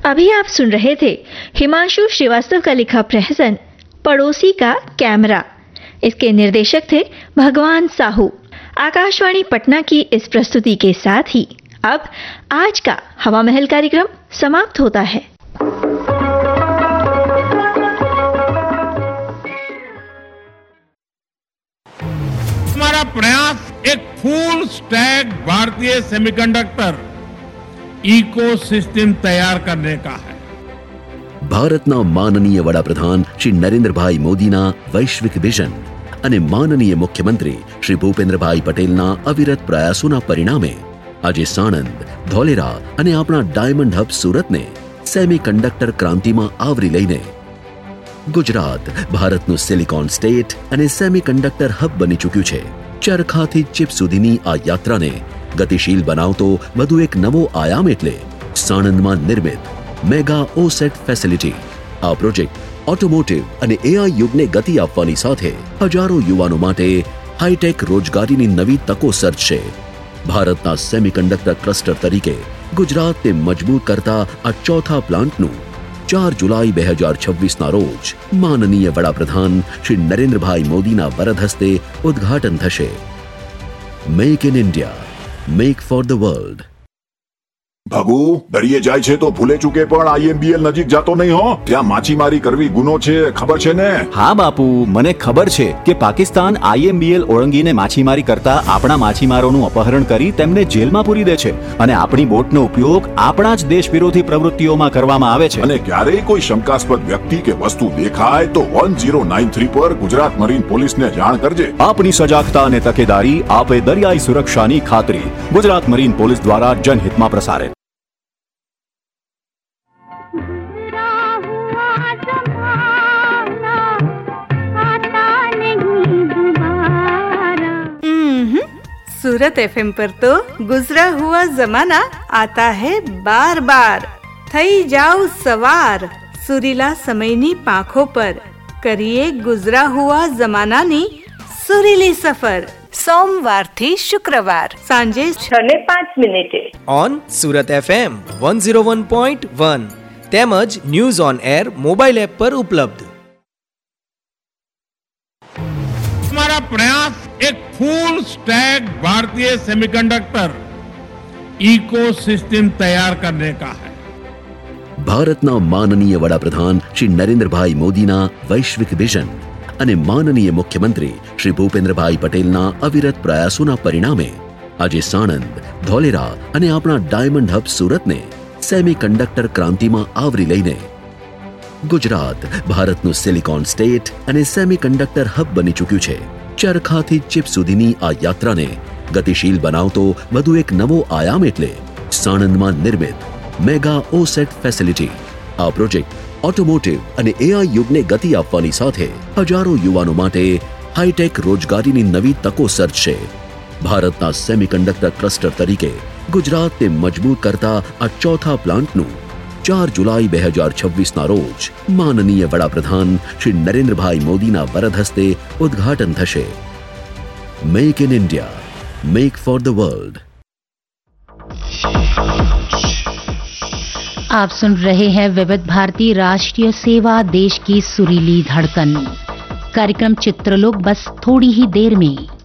अभी आप सुन रहे थे हिमांशु श्रीवास्तव का लिखा प्रहसन पड़ोसी का कैमरा। इसके निर्देशक थे भगवान साहू। आकाशवाणी पटना की इस प्रस्तुति के साथ ही अब आज का हवा महल कार्यक्रम समाप्त होता है। हमारा प्रयास एक फुल स्टैक भारतीय सेमीकंडक्टर इकोसिस्टम तैयार करने का है। ભારતના માનનીય વડાપ્રધાન શ્રી નરેન્દ્રભાઈ મોદીના વૈશ્વિક વિઝન અને માનનીય મુખ્યમંત્રી શ્રી ભૂપેન્દ્રભાઈ પટેલના અવિરત પ્રયાસોના પરિણામે આજે સાણંદ, ધોલેરા અને આપણા ડાયમંડ હબ સુરતને સેમીકન્ડક્ટર ક્રાંતિમાં આવરી લઈને ગુજરાત ભારતનું સિલિકોન સ્ટેટ અને સેમીકન્ડક્ટર હબ બની ચૂક્યું છે। ચરખાથી ચિપ સુધીની આ યાત્રાને ગતિશીલ બનાવતો વધુ એક નવો આયામ એટલે સાણંદમાં નિર્મિત મેગા ઓસેટ ફેસિલિટી। આ પ્રોજેક્ટ ઓટોમોટિવ અને એઆઈ યુગને ગતિ આપવાની સાથે હજારો યુવાનો માટે હાઈટેક રોજગારીની નવી તકો સર્જશે। ભારતના સેમીકન્ડક્ટર ક્લસ્ટર તરીકે ગુજરાતને મજબૂત કરતા આ ચોથા પ્લાન્ટનું 4 જુલાઈ 2026ના રોજ માનનીય વડાપ્રધાન શ્રી નરેન્દ્રભાઈ મોદીના વરદ હસ્તે ઉદ્ઘાટન થશે। Make in India, make for the world. Bhagu દરિયે જાય છે તો ભૂલે ચૂકે પણ આઈએમબીએલ નજીક જાતો નહીં હો, ત્યાં માછીમારી કરવી ગુનો છે, ખબર છે ને? હા બાપુ, મને ખબર છે કે પાકિસ્તાન આઈએમબીએલ ઓળંગીને માછીમારી કરતા આપણા માછીમારોનું અપહરણ કરી તેમને જેલમાં પૂરી દે છે અને આપણી બોટનો ઉપયોગ આપણા જ દેશ વિરોધી પ્રવૃત્તિઓમાં કરવામાં આવે છે। અને ક્યારેય કોઈ શંકાસ્પદ વ્યક્તિ કે વસ્તુ દેખાય તો 1093 પર ગુજરાત મરીન પોલીસને જાણ કરજે। આપની સજાગતા અને તકેદારી આપે દરિયાઈ સુરક્ષાની ખાતરી। ગુજરાત મરીન પોલીસ દ્વારા જનહિતમાં પ્રસારિત। सूरत एफएम पर तो गुजरा हुआ जमाना आता है बार बार। थई जाओ सवार सुरीला समयनी पाखो पर करिए गुजरा हुआ जमानानी सुरीली सफर। सोमवार थी शुक्रवार सांजे 6:05 ऑन सूरत एफएम 101.1 તેમજ news on air mobile app પર ઉપલબ્ધ। हमारा प्रयास एक फुल स्टैक भारतीय सेमीकंडक्टर इकोसिस्टम तैयार करने का है। ભારતના માનનીય વડાપ્રધાન શ્રી નરેન્દ્રભાઈ મોદીના વૈશ્વિક વિઝન અને માનનીય મુખ્યમંત્રી શ્રી ભૂપેન્દ્રભાઈ પટેલના અવિરત પ્રયાસોના પરિણામે આજે સાણંદ, ધોલેરા અને આપણા ડાયમંડ હબ સુરતને સેમીકન્ડક્ટર ક્રાંતિમાં આવરી લઈને ગુજરાત ભારતનું સિલિકોન સ્ટેટ અને સેમીકન્ડક્ટર હબ બની ચૂક્યું છે। ચરખાથી ચિપ સુધીની આ યાત્રાને ગતિશીલ બનાવતો વધુ એક નવો આયામ એટલે સાણંદમાં નિર્મિત મેગા ઓસેટ ફેસિલિટી। આ પ્રોજેક્ટ ઓટોમોટિવ અને એઆઈ યુગને ગતિ આપવાની સાથે હજારો યુવાનો માટે હાઈટેક રોજગારીની નવી તકો સર્જશે। ભારતના સેમીકન્ડક્ટર ક્લસ્ટર તરીકે ગુજરાતને મજબૂત કરતા આ ચોથા પ્લાન્ટનું 4 જુલાઈ 2026ના રોજ માનનીય વડાપ્રધાન શ્રી નરેન્દ્રભાઈ મોદીના વરદ હસ્તે ઉદ્ઘાટન થશે। Make in India, make for the world. आप सुन रहे हैं विविध भारती राष्ट्रीय सेवा, देश की सुरीली धड़कन। कार्यक्रम चित्रलोक बस थोड़ी ही देर में।